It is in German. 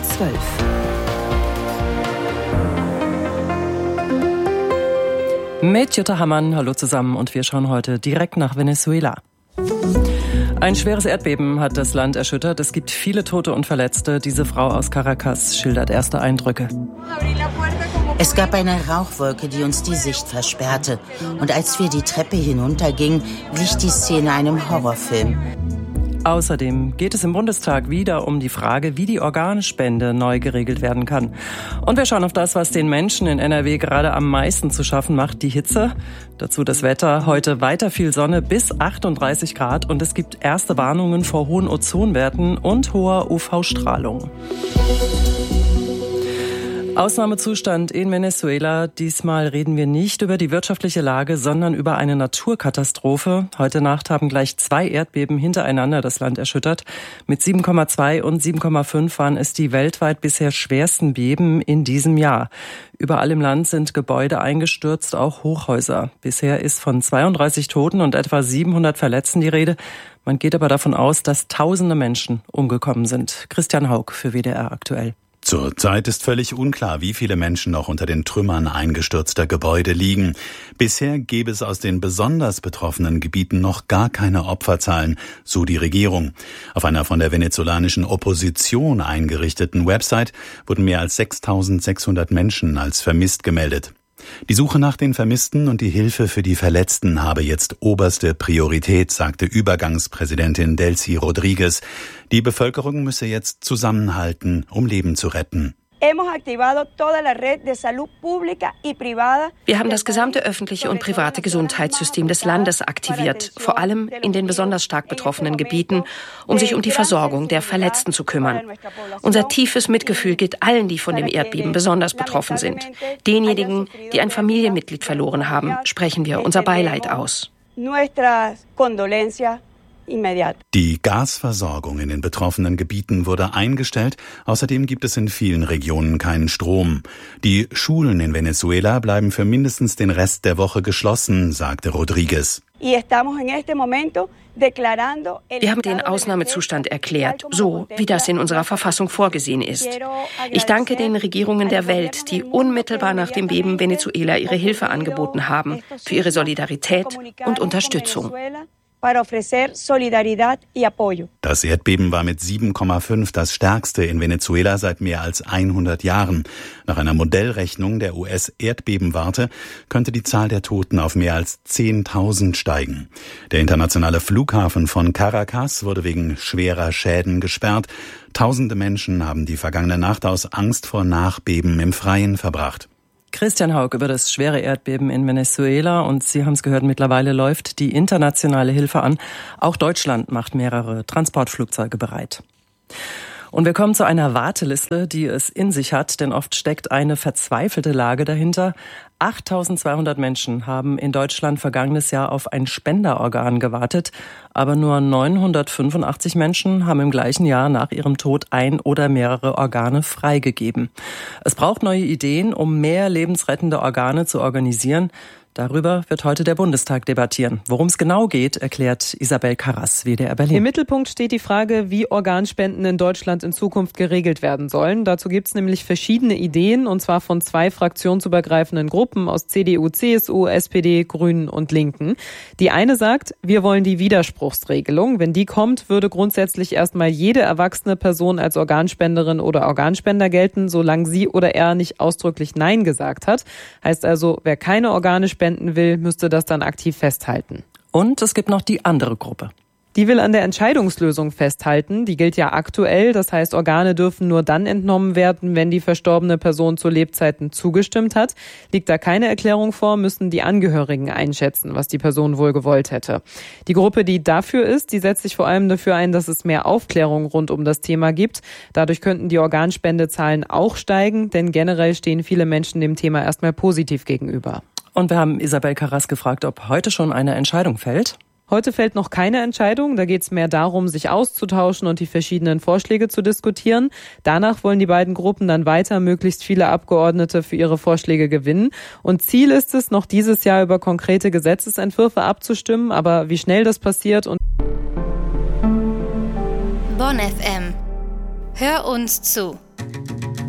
12. Mit Jutta Hammann, hallo zusammen, und wir schauen heute direkt nach Venezuela. Ein schweres Erdbeben hat das Land erschüttert. Es gibt viele Tote und Verletzte. Diese Frau aus Caracas schildert erste Eindrücke. Es gab eine Rauchwolke, die uns die Sicht versperrte. Und als wir die Treppe hinuntergingen, glich die Szene einem Horrorfilm. Außerdem geht es im Bundestag wieder um die Frage, wie die Organspende neu geregelt werden kann. Und wir schauen auf das, was den Menschen in NRW gerade am meisten zu schaffen macht, die Hitze. Dazu das Wetter, heute weiter viel Sonne bis 38 Grad und es gibt erste Warnungen vor hohen Ozonwerten und hoher UV-Strahlung. Ausnahmezustand in Venezuela. Diesmal reden wir nicht über die wirtschaftliche Lage, sondern über eine Naturkatastrophe. Heute Nacht haben gleich 2 Erdbeben hintereinander das Land erschüttert. Mit 7,2 und 7,5 waren es die weltweit bisher schwersten Beben in diesem Jahr. Überall im Land sind Gebäude eingestürzt, auch Hochhäuser. Bisher ist von 32 Toten und etwa 700 Verletzten die Rede. Man geht aber davon aus, dass Tausende Menschen umgekommen sind. Christian Haug für WDR aktuell. Zurzeit ist völlig unklar, wie viele Menschen noch unter den Trümmern eingestürzter Gebäude liegen. Bisher gäbe es aus den besonders betroffenen Gebieten noch gar keine Opferzahlen, so die Regierung. Auf einer von der venezolanischen Opposition eingerichteten Website wurden mehr als 6.600 Menschen als vermisst gemeldet. Die Suche nach den Vermissten und die Hilfe für die Verletzten habe jetzt oberste Priorität, sagte Übergangspräsidentin Delcy Rodriguez. Die Bevölkerung müsse jetzt zusammenhalten, um Leben zu retten. Wir haben das gesamte öffentliche und private Gesundheitssystem des Landes aktiviert, vor allem in den besonders stark betroffenen Gebieten, um sich um die Versorgung der Verletzten zu kümmern. Unser tiefes Mitgefühl gilt allen, die von dem Erdbeben besonders betroffen sind. Denjenigen, die ein Familienmitglied verloren haben, sprechen wir unser Beileid aus. Die Gasversorgung in den betroffenen Gebieten wurde eingestellt. Außerdem gibt es in vielen Regionen keinen Strom. Die Schulen in Venezuela bleiben für mindestens den Rest der Woche geschlossen, sagte Rodriguez. Wir haben den Ausnahmezustand erklärt, so wie das in unserer Verfassung vorgesehen ist. Ich danke den Regierungen der Welt, die unmittelbar nach dem Beben Venezuela ihre Hilfe angeboten haben, für ihre Solidarität und Unterstützung. Das Erdbeben war mit 7,5 das stärkste in Venezuela seit mehr als 100 Jahren. Nach einer Modellrechnung der US-Erdbebenwarte könnte die Zahl der Toten auf mehr als 10.000 steigen. Der internationale Flughafen von Caracas wurde wegen schwerer Schäden gesperrt. Tausende Menschen haben die vergangene Nacht aus Angst vor Nachbeben im Freien verbracht. Christian Haug über das schwere Erdbeben in Venezuela und Sie haben es gehört, mittlerweile läuft die internationale Hilfe an. Auch Deutschland macht mehrere Transportflugzeuge bereit. Und wir kommen zu einer Warteliste, die es in sich hat, denn oft steckt eine verzweifelte Lage dahinter. 8.200 Menschen haben in Deutschland vergangenes Jahr auf ein Spenderorgan gewartet, aber nur 985 Menschen haben im gleichen Jahr nach ihrem Tod ein oder mehrere Organe freigegeben. Es braucht neue Ideen, um mehr lebensrettende Organe zu organisieren. Darüber wird heute der Bundestag debattieren. Worum es genau geht, erklärt Isabel Karras, WDR Berlin. Im Mittelpunkt steht die Frage, wie Organspenden in Deutschland in Zukunft geregelt werden sollen. Dazu gibt es nämlich verschiedene Ideen, und zwar von 2 fraktionsübergreifenden Gruppen aus CDU, CSU, SPD, Grünen und Linken. Die eine sagt, wir wollen die Widerspruchsregelung. Wenn die kommt, würde grundsätzlich erstmal jede erwachsene Person als Organspenderin oder Organspender gelten, solange sie oder er nicht ausdrücklich Nein gesagt hat. Heißt also, wer keine Organe spenden will, müsste das dann aktiv festhalten. Und es gibt noch die andere Gruppe. Die will an der Entscheidungslösung festhalten. Die gilt ja aktuell. Das heißt, Organe dürfen nur dann entnommen werden, wenn die verstorbene Person zu Lebzeiten zugestimmt hat. Liegt da keine Erklärung vor, müssen die Angehörigen einschätzen, was die Person wohl gewollt hätte. Die Gruppe, die dafür ist, die setzt sich vor allem dafür ein, dass es mehr Aufklärung rund um das Thema gibt. Dadurch könnten die Organspendezahlen auch steigen, denn generell stehen viele Menschen dem Thema erstmal positiv gegenüber. Und wir haben Isabel Karras gefragt, ob heute schon eine Entscheidung fällt. Heute fällt noch keine Entscheidung. Da geht es mehr darum, sich auszutauschen und die verschiedenen Vorschläge zu diskutieren. Danach wollen die beiden Gruppen dann weiter möglichst viele Abgeordnete für ihre Vorschläge gewinnen. Und Ziel ist es, noch dieses Jahr über konkrete Gesetzesentwürfe abzustimmen. Aber wie schnell das passiert und Bonn FM. Hör uns zu.